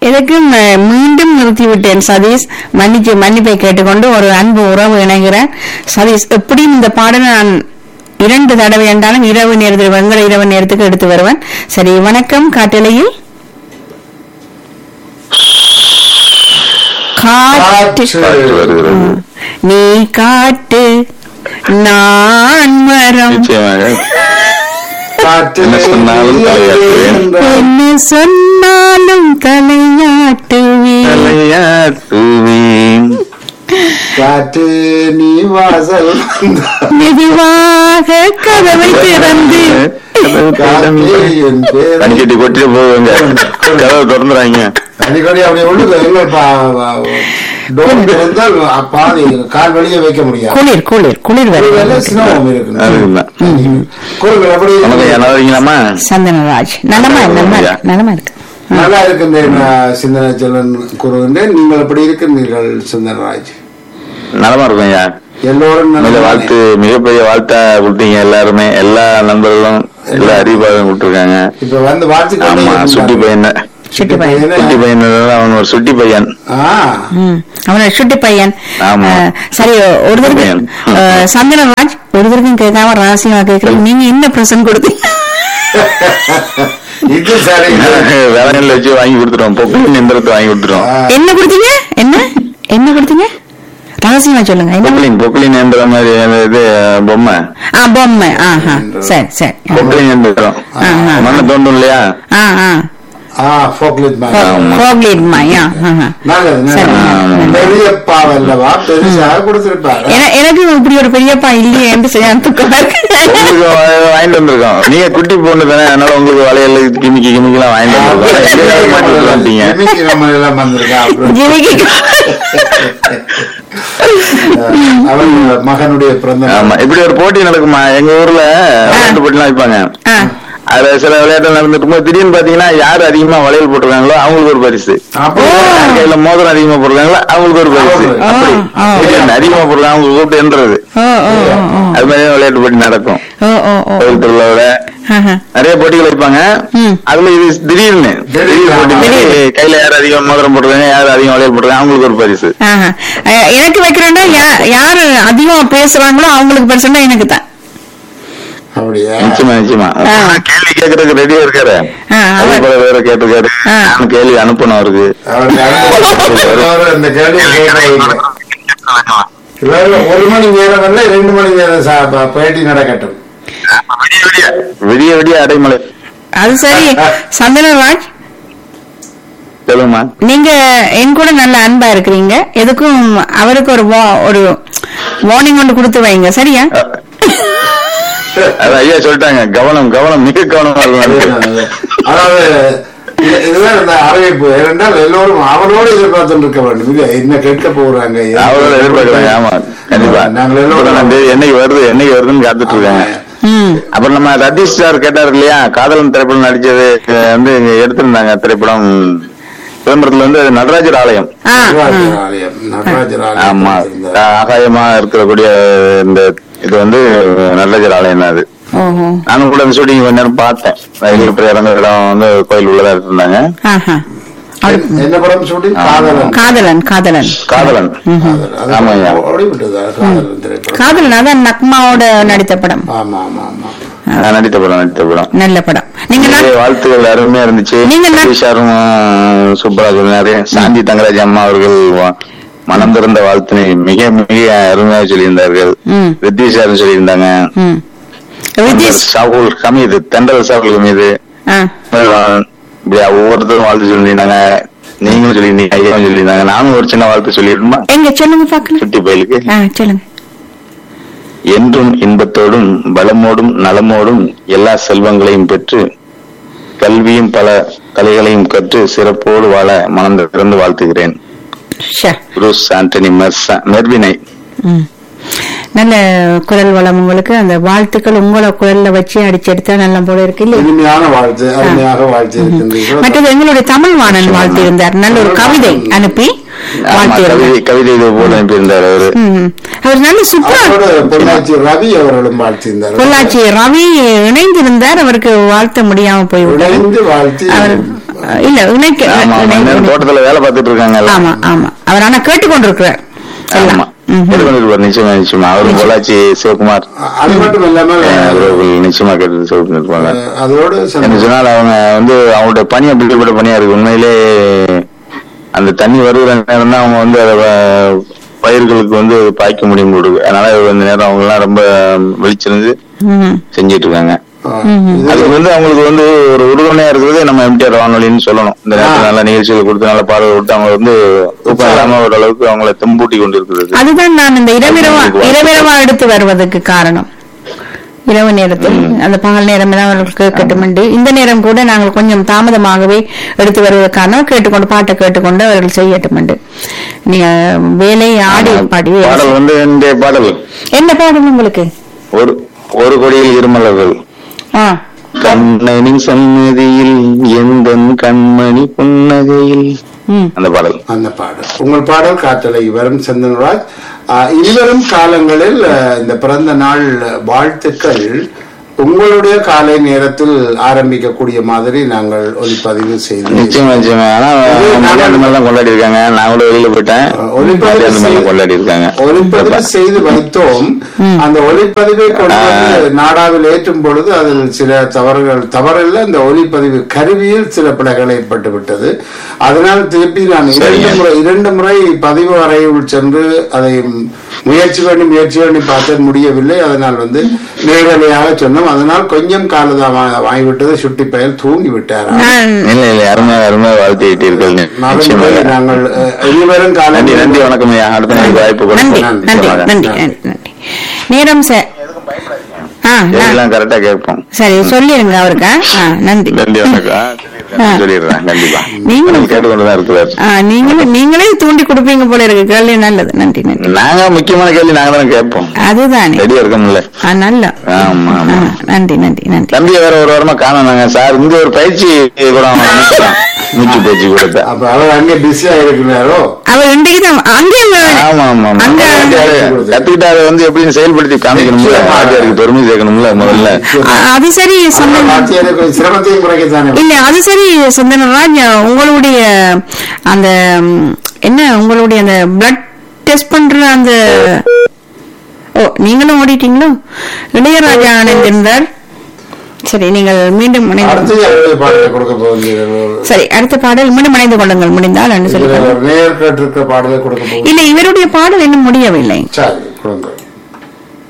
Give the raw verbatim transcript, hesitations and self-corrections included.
எதுக்கும் அஹ், மீண்டும் நிறுத்திவிட்டேன் சதீஷ். மன்னிச்சு மன்னிப்பை கேட்டுக்கொண்டு ஒரு அன்பு உறவு இணைகிறேன். சதீஷ் எப்படியும் இந்த பாடலை நான் இரண்டு தடவை என்றாலும் இரவு நேரத்தில் வெங்கட இரவு நேரத்துக்கு எடுத்து வருவேன். சரி, வணக்கம். காட்டலையில் காட்டு காற்று வருகிறது. நீ காட்டு நான் மரம் நிச்சயமாக காற்று என்ன சொன்னாலும் தலையாட்டுவேன். என்ன சொன்னாலும் தலையாட்டுவேன். தலையாட்டுவேன். காற்று நீ வாசல் மெதுவாக கதவை திறந்து காற்று என் பேர் அடிக்கடி கொட்டிட்டு போவாங்க, கதவை திறந்துறாங்க. அடிக்கடி அப்படி ஒண்ணு டோம் திறந்தால் பாதி கால் வெளியே வைக்க முடியாது. குளிர் குளிர் குளிர் ஒருவேளை வரும். சிரமம் இருக்கு. அதுதான். குரல் அப்படி நமக்கு நல்லா இருக்கீங்களாமா? சந்தனராஜ் நலமா நலமா நலமா இருக்கு. நல்லா இருக்கின்றேன் சிந்தனை செல்வன் கூறுகின்றேன். நீங்கள் எப்படி இருக்கின்றீர்கள் சிந்தனராஜ்? நலமா இருக்கும் ஐயா. எல்லோரும் மிக நலமா? வாழ்த்து, மிகப்பெரிய வாழ்த்தா கொடுத்தீங்க. எல்லாருமே, எல்லா நண்பர்களும் எல்லா அறிவாளரும் கொடுத்துருக்காங்க. இப்ப வந்து வாழ்த்து ஆமா, சுட்டி பையன், சுட்டி பையன். சுட்டி பையன் அவன் ஒரு சுட்டி பையன். ம், அவன சுட்டி பையன். ஆமா. அஹ், சரி, ஒருத்தருக்கு பையன். அஹ், சந்தனராஜ் ஒருத்தருக்கும் கேட்காம ரகசியமா கேட்கறீங்க. நீங்க என்ன பிரசன்ட் கொடுத்தீங்க? இது சரி. வேலையில வச்சு வாங்கி கொடுத்துருவோம். பொக்கலின் எந்திரத்தை வாங்கி கொடுத்துருவோம். என்ன கொடுத்தீங்க? என்ன என்ன கொடுத்தீங்க? ரகசியமா சொல்லுங்க. என்ன பொக்கலின் பொக்கலின் எந்திரம் மாதிரி இது பொம்மை. ஆ, பொம்மை. ஆஹா, சரி சரி. பொக்கலின் எந்திரம் ஆஹா. மண்ணை தோண்டும் இல்லையா? ஆ ஆ ஆ, forklift man. ஆமா. கோக்லீட் மாயா. ஆஹா. நல்லது, சரி. நல்லது. பெரியப்பா வல்லவா பெருசாக கொடுத்திருப்பாரு. என- எனக்கு இப்படி ஒரு பெரியப்பா இல்லையே என்று செய்ய துக்கமா இருக்கு. உங்களுக்கு வா- வாங்கிட்டு வந்திருக்கோம். நீங்க குட்டி பொண்ணு தானே, அதனால உங்களுக்கு வளையல் கிமிக்கி கிமிக்கெல்லாம் வாங்கிட்டு வந்திருக்கோம். எங்கேயாவது மாட்டிட்டு வந்துட்டீங்க. ஜிமிக்கி நம்ம எல்லாம் வந்திருக்கா அப்புறம். ஜிமிக்கி. அவன் மகனுடைய பிறந்த நாள். ஆமா, இப்படி ஒரு போட்டி நடக்குமா எங்க ஊர்ல? விளையாட்டு போட்டிலாம் வைப்பாங்க. ஆ, அதுல சில விளையாட்டு நடந்துட்டு இருக்கும்போது திடீர்னு பாத்தீங்கன்னா யாரு அதிகமா வளையல் போட்டிருக்காங்களோ அவங்களுக்கு ஒரு பரிசு, அப்போ யார் கையில மோதிரம் அதிகமா போட்டிருக்காங்களோ அவங்களுக்கு ஒரு பரிசு. ஆ, அப்படி ஆ. திடீர்னு அதிகமா போடுறாங்க அவங்க கூப்பிட்டு என்றது. ஓ ஓ ஓ ஓ. அது மாதிரி விளையாட்டு போட்டி நடக்கும். ஓ ஓ ஓ. கோயில் திருவிழாவோட ஆஹா. நிறைய போட்டிகள் வைப்பாங்க. ம். அதுல இது திடீர்னு திடீர் போட்டி மாதிரி கையில யார் அதிகம் மோதிரம் போட்டிருக்காங்க, யார் அதிகம் வளையல் போட்டிருக்காங்க அவங்களுக்கு ஒரு பரிசு. ஆஹா. அஹ், எனக்கு வைக்கிறேன்னா யா- யாரு அதிகமா பேசுறாங்களோ அவங்களுக்கு பரிசுன்னா எனக்கு தான். அப்படியா? நிச்சயமா நிச்சயமா. ஆ. கேள்வி கேட்கறதுக்கு ரெடியா இருக்காரு. ஆ, அது அவர் போல வேற கேட்டிருக்காரு. ஆ. நானும் கேள்வி அனுப்பணும் அவருக்கு. அவனுக்கு அனுபவம் இந்த கேள்வியை கேட்கவில்லை. வேற ஒரு மணி நேரம் இல்ல ரெண்டு மணி நேரம் சா- ப- பேட்டி நடக்கட்டும். விடிய விடிய அடைமலை. அது சரி. சந்தனராஜ், சொல்லுங்கம்மா. நீங்க என் கூட நல்ல அன்பா இருக்கிறீங்க. எதுக்கும் அவருக்கு ஒரு வா- ஒரு வார்னிங் ஒன்று கொடுத்து வைங்க, சரியா? அது ஐயா சொல்லிட்டாங்க, கவனம் கவனம் மிக கவனமா இருக்கும். அதாவது இது- இதுதான் இந்த அறிவிப்பு. ஏனென்றால் எல்லோரும் அவரோடு எதிர்பார்த்து இருக்க வேண்டும். இது என்ன கேட்க போறாங்க? அவரோட எதிர்பார்க்கறாங்க. ஆமா, கண்டிப்பா. நாங்கள் எல்லோரும் வந்து என்னைக்கு வருது என்னைக்கு வருதுன்னு காத்துட்டு இருக்காங்க. ம். அப்புறம் நம்ம ரதீஷ் சார் கேட்டாரு இல்லையா, காதலன் திரைப்படம் நடிச்சது அஹ், வந்து இங்க எடுத்திருந்தாங்க திரைப்படம் விளம்பரத்துல வந்து நடராஜர் ஆலயம். ஆ, ஆ. நடராஜர் ஆலயம், நடராஜர் ஆலயம் ஆமா, இருந்தது. ஆகாயமா இருக்கக்கூடிய இந்த இது வந்து நடராஜர் ஆலயம் தான் அது. ஓஹோ. நானும் கூட அந்த ஷூட்டிங் கொஞ்ச நேரம் பார்த்தேன். ரயில் இறந்த இடம் வந்து கோயில் உள்ளதா எடுத்திருந்தாங்க. ஆஹா. என்ன படம் சொல்லி? காதலன். காதலன் காதலன் காதலன். காதலன். அது ஆமாய்யா. ஓடிவிட்டதா காதலன் திரைப்படம்? காதலன் அதான் நக்மாவோட நடித்த படம். ஆமா ஆமா ஆமா. நான் நடித்த படம் நடித்த படம் நல்ல படம். நீங்க நக்- நிறைய வாழ்த்துக்கள் அருமையா இருந்துச்சு. நீங்க நக்- சதீஷாரும் சூப்பரா சொன்னாரு. சாந்தி தங்கராஜ் அம்மா அவர்கள் வா- மனம் திறந்த வாழ்த்தினை மிக மிக அருமையாக சொல்லியிருந்தார்கள். ம். ரித்தீஷாரும் சொல்லியிருந்தாங்க. ம். ரிதீஷ். சாகுல் கமீது தென்றல் சாகுல் கமீது ஆ. இப்படி ஒவ்வொருத்தரும் வாழ்த்து சொல்லியிருந்தாங்க. நீங்களும் சொல்லியிருந்தீங்க, ஐயாவும் சொல்லியிருந்தாங்க. நானும் ஒரு சின்ன வாழ்த்து சொல்லிடுமா எங்க சொல்லுங்க பாக்கலாம். சுட்டி பயலுக்கு? ஆ, சொல்லுங்க. என்றும் இன்பத்தோடும் பலமோடும் நலமோடும் எல்லா செல்வங்களையும் பெற்று கல்வியும் பல கலைகளையும் கற்று சிறப்போடு வாழ மனம் திறந்து வாழ்த்துகிறேன். ஷா. புரூஸ் ஆண்டனி மெர்சா- மெர்வினை. ம். நல்ல குரல் வளம் உங்களுக்கு. அந்த வாழ்த்துக்கள் உங்களோட குரல்ல வச்சு அடிச்செடுத்தா நல்ல போல இருக்கு இல்லையா? இனிமையான வாழ்த்து, அருமையாக வாழ்த்து இருக்கின்றீர்கள். மற்றது எங்களுடைய தமிழ் வாணன் வாழ்த்து இருந்தார். நல்ல ஒரு கவிதை அனுப்பி ஆமா, வாழ்த்து கவிதை இருந்தார். கவிதை இது போல அனுப்பியிருந்தார் அவரு. ம். அவர் நல்ல சூப்பரா அவரோடு பொள்ளாச்சி ரவி அவர்களும் வாழ்த்திருந்தார். பொள்ளாச்சி ரவி இணைந்திருந்தார். அவருக்கு வாழ்த்த முடியாம போய்விட்டார். இணைந்து வாழ்த்தி அவர் அஹ், இல்ல இணைக்க ஆமா ஆமா. இணை- நேரம் தோட்டத்துல வேலை பார்த்துட்டு இருக்காங்க எல்லாம். ஆமா ஆமா அவர் ஆனா கேட்டுக்கொண்டிருக்கிறார் ஆமா எல்லாம். ம்ஹும். கேட்டுக்கொண்டிருப்பார் நிச்சயமா நிச்சயமா. அவரும் பொள்ளாச்சி சிவகுமார் அது மட்டும் இல்லாமல் அஹ், அவர்கள் நிச்சயமா கேட்டு சொல்லிருப்பாங்க. அஹ், அதோடு என்ன சந்தோஷம். சொன்னால் அவங்க வந்து அவங்களோட பணி அப்படிப்பட்ட பணியா இருக்கு. உண்மையிலே அந்த தண்ணி வருகிற நேரம் தான் அவங்க வந்து அதை வ- பயிர்களுக்கு வந்து பாய்க்க முடியும் போடுது. அதனால இந்த நேரம் அவங்க எல்லாம் ரொம்ப வெளிச்சிருந்து ம்ஹும். செஞ்சிட்டு இருக்காங்க. அஹ், ம்ஹும். இது- அதுக்கு வந்து அவங்களுக்கு வந்து ஒரு உறுதுணையா இருக்கிறது நம்ம எம்டிஆர் வானொலின்னு சொல்லணும். இந்த நேரத்தில் நல்ல நிகழ்ச்சிகள் கொடுத்து நல்ல பார்வை விட்டு அவங்க வந்து தூக்கம் இல்லாம ஓரளவுக்கு அவங்களை தெம்பூட்டி கொண்டு இருக்கிறது. அதுதான் நான் இந்த இரவிரவா இரவிரவா எடுத்து வருவதற்கு காரணம். இரவு நேரத்தில் அந்த பகல் நேரம் தான் அவர்கள் கேட்கட்டும் என்று இந்த நேரம் கூட நாங்கள் கொஞ்சம் தாமதமாகவே எடுத்து வருவதற்கு காரணம் கேட்டுக்கொண்டு பாட்டை கேட்டுக்கொண்டு அவர்கள் செய்யட்டும் என்று. நீங்க வேலை ஆடி பாடி பாடல் வந்து இந்த பாடல் என்ன பாடல் உங்களுக்கு? ஒரு ஒரு கொடியில் இருமலர்கள். ஆ கண்ணனின் சன்னதியில் எந்த கண்மணி புன்னகையில் ம் அந்த பாடல். அந்த பாடல் உங்கள் பாடல் காற்றலை வரும் சந்தன்ராஜ். ஆஹ், இனிவரும் காலங்களில் ஆஹ், இந்த பிறந்த நாள் வாழ்த்துக்கள் உங்களுடைய காலை நேரத்தில் ஆரம்பிக்கக்கூடிய மாதிரி நாங்கள் ஒளிப்பதிவு செய்து நிச்சயமா நிச்சயமா. ஆனா அவங்க அந்த மாதிரி தான் கொண்டாடி இருக்காங்க. நான் கூட வெளியில போயிட்டேன். ஒளிப்பதிவு அந்த மாதிரி செய்து- கொண்டாடி இருக்காங்க. ஒளிப்பதிவு செய்து வைத்தோம். அந்த ஒளிப்பதிவை கொண்டு வந்து நாடாவில் ஏற்றும் பொழுது அதில் சில தவறுகள் தவறில்ல இந்த ஒளிப்பதிவு கருவியில் சில பிழைகள் ஏற்பட்டு விட்டது. அதனால் திருப்பி நான் இரண்டு முறை இரண்டு முறை பதிவு அறையுள் சென்று அதை முயற்சி பண்ணி முயற்சி பண்ணி பார்த்து முடியவில்லை. அதனால் வந்து நேரடியாக சொன்னோம். அதனால் கொஞ்சம் காலதான் வாங்கிவிட்டது. சுட்டி பயல் தூங்கி விட்டார். நான் இல்ல இல்ல அருமை அருமை வாழ்த்துக்கிட்டீர்கள். நிச்சயமா. நாங்கள் அஹ், இனிவரும் காலம் நன்றி நன்றி வணக்கம் ஐயா. அடுத்த நாளைக்கு வாய்ப்பு நன்றி கொடுப்போம். நன்றி நிச்சயமாக. நன்றி நன்றி நேரம் சார். ஆ நான்- எல்லாம் கரெக்டா கேட்போம். சரி சொல்லிருங்க அவருக்கு. ஆ நன்றி நன்றி வணக்கம். சொல்லிடுறேன் கண்டிப்பா. நீங்களும் கேட்டுக்கொண்டுதான் இருக்கிறார். ஆ நீங்களும் நீங்களே தூண்டி கொடுப்பீங்க போல இருக்கு. கேள்வி நல்லது. நன்றி நன்றி. நாங்க முக்கியமான கேள்வி நாங்க தானே கேட்போம். அதுதானே. ரெடியா இருக்கோம்ல. ஆ நல்ல ஆமா ஆ, ஆமா. நன்றி நன்றி நன்றி. தம்பியை வேற ஒரு வாரமா காணோம் சார். இங்க ஒரு பயிற்சி கூட அவன் அனுப்பிச்சான். மூச்சு பயிற்சி கொடுத்த. அப்ப அவர் அங்கே பிஸியா இருக்கிறாரோ? அவர் இன்றைக்கு தான் அங்கே ஆமா ஆமா ஆமா. அங்க கத்துக்கிட்டு அதை வந்து எப்படின்னு செயல்படுத்தி காமிக்கணும்ல. ஆதியாருக்கு பெருமை சேர்க்கணும்ல முதல்ல. அ- அது சரி சந்தன வாத்தியாரை கொஞ்சம் சிரமத்தையும் குறைக்கத்தானே. இல்ல அது சரி சந்தனராஜ், உங்களுடைய அந்த ம், என்ன உங்களுடைய அந்த பிளட் டெஸ்ட் பண்ற அந்த ஓ நீங்களும் ஓடிட்டீங்களோ? இளையராஜா இணைந்திருந்தார். சரி நீங்கள் மீண்டும் இணைந்து அடுத்து யாருடைய பாடலை கொடுக்க போகிறீர்கள்? சரி அடுத்த பாடல் மீண்டும் இணைந்து கொள்ளுங்கள் முடிந்தால் என்று இதுல சொல்லி ஒரு நேர் கேட்டிருக்க பாடலை கொடுக்க போகிறீர்கள். இல்ல இவருடைய பாடல் இன்னும் முடியவில்லை. சரி கொடுங்க.